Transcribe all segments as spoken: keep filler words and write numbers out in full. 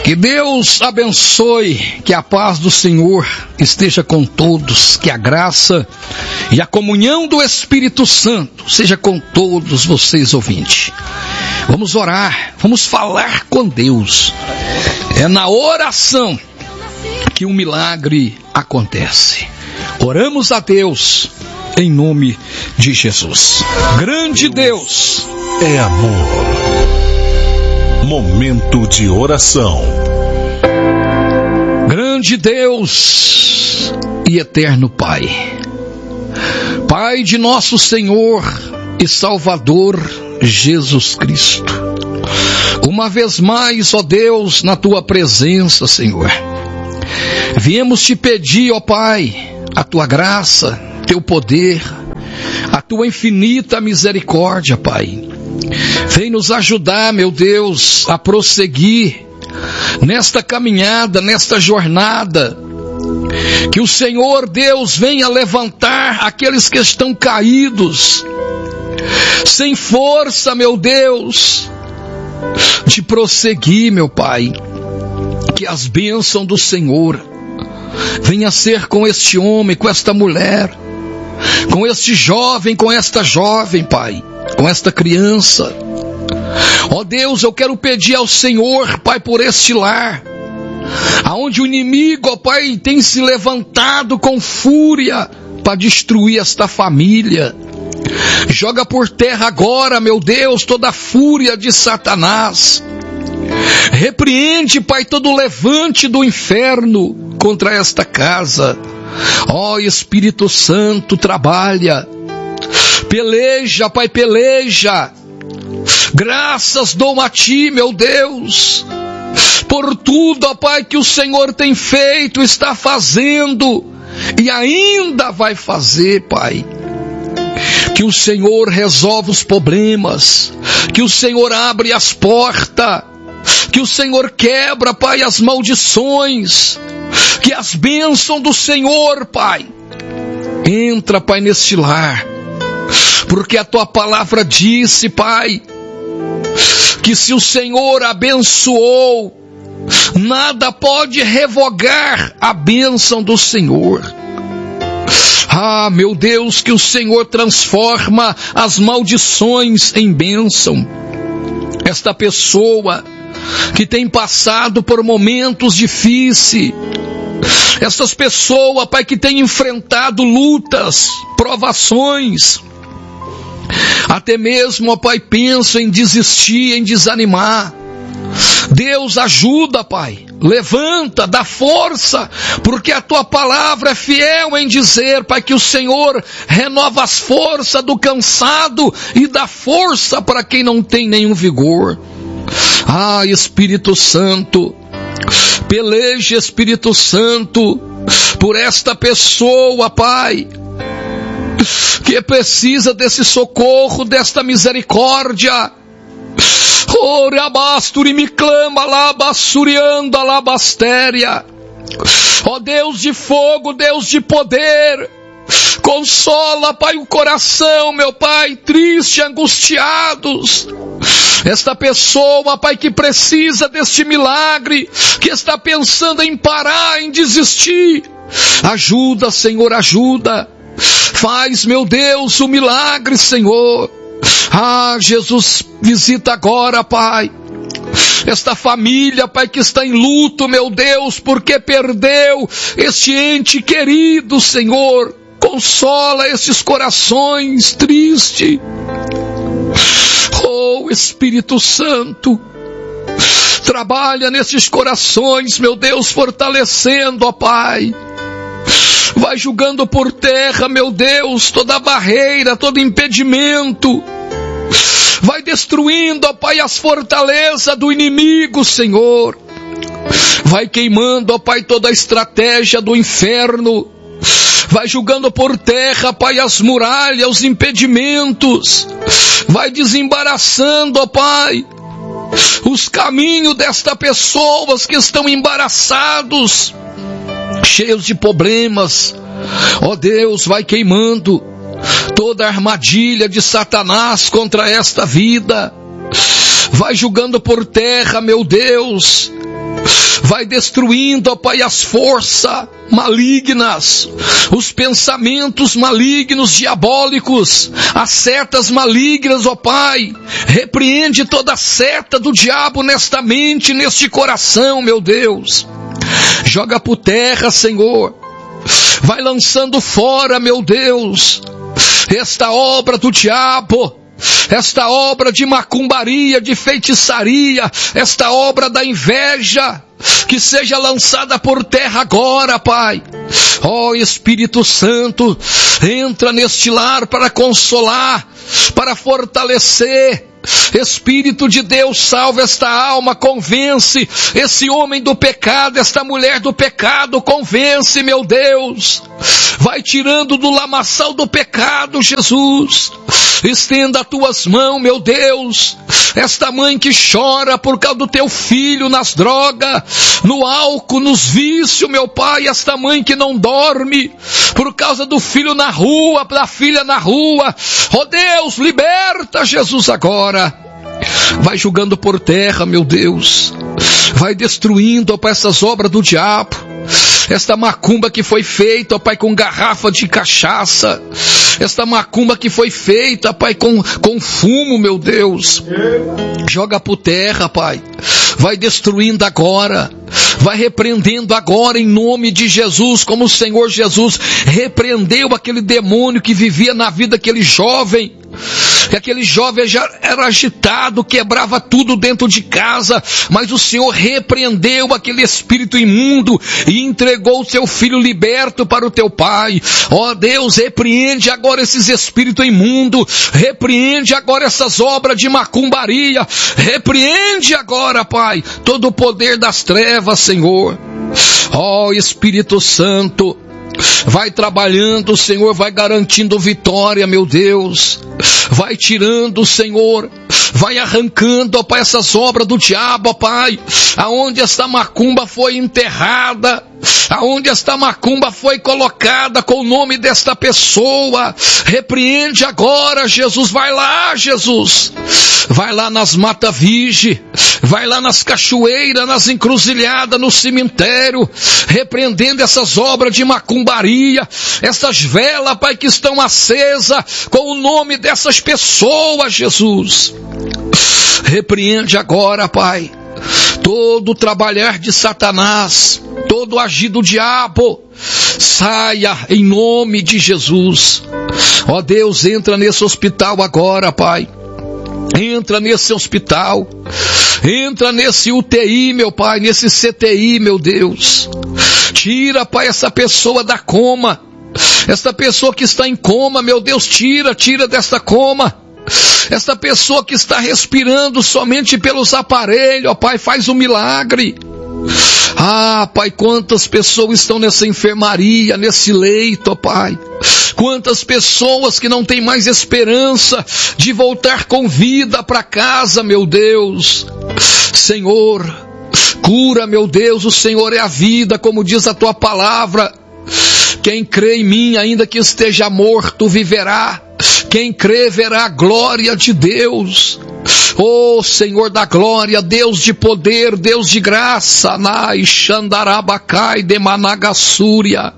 Que Deus abençoe, que a paz do Senhor esteja com todos, que a graça e a comunhão do Espírito Santo seja com todos vocês ouvintes. Vamos orar, vamos falar com Deus. É na oração que um milagre acontece. Oramos a Deus em nome de Jesus. Grande Deus é amor. Momento de oração. Grande Deus e eterno Pai, Pai de nosso Senhor e Salvador Jesus Cristo, uma vez mais, ó Deus, na Tua presença, Senhor, viemos te pedir, ó Pai, a Tua graça, Teu poder, a Tua infinita misericórdia, Pai. Vem nos ajudar, meu Deus, a prosseguir nesta caminhada, nesta jornada. Que o Senhor Deus venha levantar aqueles que estão caídos, sem força, meu Deus, de prosseguir, meu Pai. Que as bênçãos do Senhor venha ser com este homem, com esta mulher, com este jovem, com esta jovem, Pai, com esta criança. Ó Deus, eu quero pedir ao Senhor, Pai, por este lar, aonde o inimigo, ó Pai, tem se levantado com fúria para destruir esta família. Joga por terra agora, meu Deus, toda a fúria de Satanás. Repreende, Pai, todo o levante do inferno contra esta casa. Ó Espírito Santo, trabalha. Peleja, Pai, peleja. Graças dou a Ti, meu Deus, por tudo, ó Pai, que o Senhor tem feito, está fazendo e ainda vai fazer, Pai. Que o Senhor resolva os problemas, que o Senhor abre as portas, que o Senhor quebra, Pai, as maldições, que as bênçãos do Senhor, Pai, entra, Pai, neste lar, porque a Tua palavra disse, Pai, que se o Senhor abençoou, nada pode revogar a bênção do Senhor. Ah, meu Deus, que o Senhor transforma as maldições em bênção. Esta pessoa que tem passado por momentos difíceis, essas pessoas, Pai, que tem enfrentado lutas, provações, até mesmo, ó Pai, pensa em desistir, em desanimar. Deus ajuda, Pai, levanta, dá força, porque a Tua palavra é fiel em dizer, Pai, que o Senhor renova as forças do cansado e dá força para quem não tem nenhum vigor. Ah, Espírito Santo, peleje, Espírito Santo, por esta pessoa, Pai, que precisa desse socorro, desta misericórdia. Ore abasturi me clama lá, bassurianda lá, bastéria. Ó Deus de fogo, Deus de poder, consola, Pai, o coração, meu Pai, triste, angustiados. Esta pessoa, Pai, que precisa deste milagre, que está pensando em parar, em desistir. Ajuda, Senhor, ajuda. Faz, meu Deus, o milagre, Senhor. Ah, Jesus, visita agora, Pai, esta família, Pai, que está em luto, meu Deus, porque perdeu este ente querido, Senhor. Consola esses corações tristes. Oh, Espírito Santo, trabalha nesses corações, meu Deus, fortalecendo, ó Pai. Vai julgando por terra, meu Deus, toda barreira, todo impedimento. Vai destruindo, ó Pai, as fortalezas do inimigo, Senhor. Vai queimando, ó Pai, toda a estratégia do inferno. Vai julgando por terra, Pai, as muralhas, os impedimentos. Vai desembaraçando, ó Pai, os caminhos desta pessoas que estão embaraçados, cheios de problemas. Ó Deus, vai queimando toda a armadilha de Satanás contra esta vida. Vai julgando por terra, meu Deus, Vai destruindo, ó Pai, as forças malignas, os pensamentos malignos, diabólicos, as setas malignas, ó Pai. Repreende toda seta do diabo nesta mente, neste coração, meu Deus. Joga por terra, Senhor. Vai lançando fora, meu Deus, esta obra do diabo, esta obra de macumbaria, de feitiçaria, esta obra da inveja, que seja lançada por terra agora, Pai. Ó Espírito Santo, entra neste lar para consolar, para fortalecer. Espírito de Deus, salva esta alma, convence esse homem do pecado, esta mulher do pecado, convence, meu Deus. Vai tirando do lamaçal do pecado, Jesus. Estenda as tuas mãos, meu Deus. Esta mãe que chora por causa do teu filho nas drogas, no álcool, nos vícios, meu Pai. Esta mãe que não dorme por causa do filho na rua, da filha na rua. Ó Deus, liberta, Jesus, agora. Vai julgando por terra, meu Deus. Vai destruindo, ó Pai, essas obras do diabo. Esta macumba que foi feita, ó Pai, com garrafa de cachaça. Esta macumba que foi feita, Pai, com, com fumo, meu Deus. Joga por terra, Pai. Vai destruindo agora. Vai repreendendo agora em nome de Jesus, como o Senhor Jesus repreendeu aquele demônio que vivia na vida daquele jovem. Que aquele jovem já era agitado, quebrava tudo dentro de casa, mas o Senhor repreendeu aquele espírito imundo e entregou o seu filho liberto para o teu Pai. Ó Deus, repreende agora esses espíritos imundos, repreende agora essas obras de macumbaria, repreende agora, Pai, todo o poder das trevas, Senhor. Ó Espírito Santo, vai trabalhando, Senhor, vai garantindo vitória, meu Deus. Vai tirando, Senhor, vai arrancando, ó Pai, essas obras do diabo, ó Pai, aonde esta macumba foi enterrada, aonde esta macumba foi colocada com o nome desta pessoa. Repreende agora, Jesus. Vai lá, Jesus. Vai lá nas mata virgem, vai lá nas cachoeiras, nas encruzilhadas, no cemitério, repreendendo essas obras de macumbaria, essas velas, Pai, que estão acesas com o nome dessas pessoas, Jesus. Repreende agora, Pai, todo o trabalhar de Satanás, todo o agir do diabo, saia em nome de Jesus. Ó Deus, entra nesse hospital agora, Pai. Entra nesse hospital, entra nesse U T I, meu Pai, nesse C T I, meu Deus. Tira, Pai, essa pessoa da coma, essa pessoa que está em coma, meu Deus, tira, tira desta coma. Esta pessoa que está respirando somente pelos aparelhos, ó Pai, faz um milagre. Ah, Pai, quantas pessoas estão nessa enfermaria, nesse leito, ó Pai. Quantas pessoas que não têm mais esperança de voltar com vida para casa, meu Deus. Senhor, cura, meu Deus, o Senhor é a vida, como diz a tua palavra. Quem crê em mim, ainda que esteja morto, viverá. Quem crê verá a glória de Deus. Oh Senhor da glória, Deus de poder, Deus de graça, Nai Xandarabacai de Managassúria.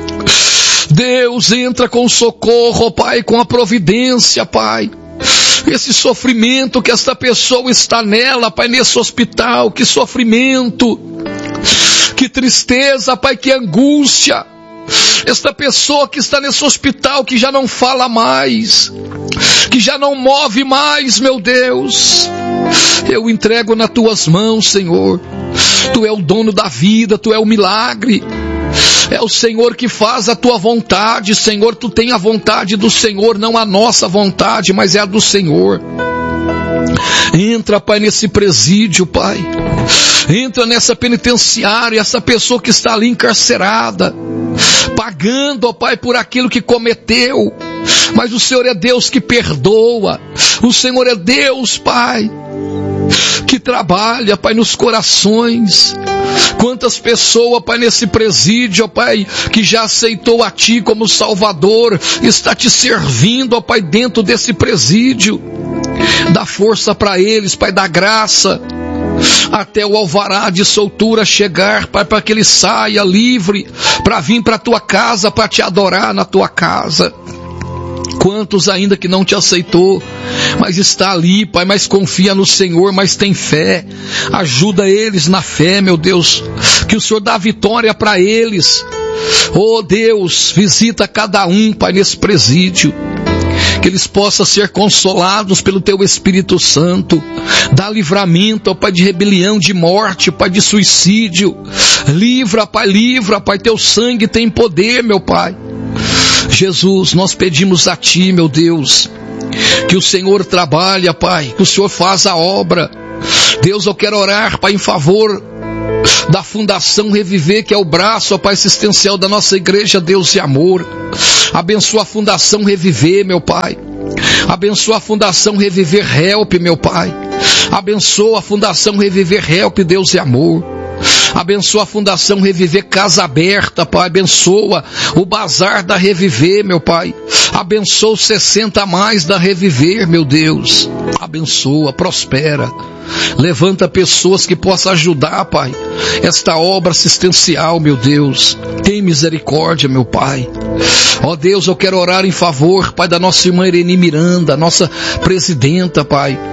Deus, entra com socorro, Pai, com a providência, Pai. Esse sofrimento que esta pessoa está nela, Pai, nesse hospital, que sofrimento, que tristeza, Pai, que angústia. Esta pessoa que está nesse hospital, que já não fala mais, que já não move mais, meu Deus, eu entrego nas tuas mãos, Senhor. Tu é o dono da vida, tu é o milagre. É o Senhor que faz a tua vontade, Senhor. Tu tem a vontade do Senhor, não a nossa vontade, mas é a do Senhor. Entra, Pai, nesse presídio, Pai. Entra nessa penitenciária, essa pessoa que está ali encarcerada, pagando, ó Pai, por aquilo que cometeu. Mas o Senhor é Deus que perdoa. O Senhor é Deus, Pai, que trabalha, Pai, nos corações. Quantas pessoas, Pai, nesse presídio, ó Pai, que já aceitou a Ti como Salvador, está Te servindo, ó Pai, dentro desse presídio. Dá força para eles, Pai, dá graça. até o alvará de soltura chegar, Pai, para que ele saia livre, para vir para a tua casa, para te adorar na tua casa. Quantos ainda que não te aceitou, mas está ali, Pai, mas confia no Senhor, mas tem fé. Ajuda eles na fé, meu Deus, que o Senhor dá vitória para eles. Oh Deus, visita cada um, Pai, nesse presídio, que eles possam ser consolados pelo Teu Espírito Santo. Dá livramento, ó Pai, de rebelião, de morte, Pai, de suicídio. Livra, Pai, livra, Pai, Teu sangue tem poder, meu Pai. Jesus, nós pedimos a Ti, meu Deus, que o Senhor trabalhe, Pai, que o Senhor faça a obra. Deus, eu quero orar, Pai, em favor da Fundação Reviver, que é o braço, ó Pai, assistencial da nossa igreja, Deus e amor. Abençoa a Fundação Reviver, meu Pai. Abençoa a Fundação Reviver Help, meu Pai. Abençoa a Fundação Reviver Help, Deus e amor. Abençoa a Fundação Reviver Casa Aberta, Pai. Abençoa o Bazar da Reviver, meu Pai. Abençoa os sessenta a mais da Reviver, meu Deus. Abençoa, prospera. Levanta pessoas que possam ajudar, Pai, esta obra assistencial, meu Deus. Tem misericórdia, meu Pai. Ó Deus, eu quero orar em favor, Pai, da nossa irmã Irene Miranda, nossa presidenta, Pai.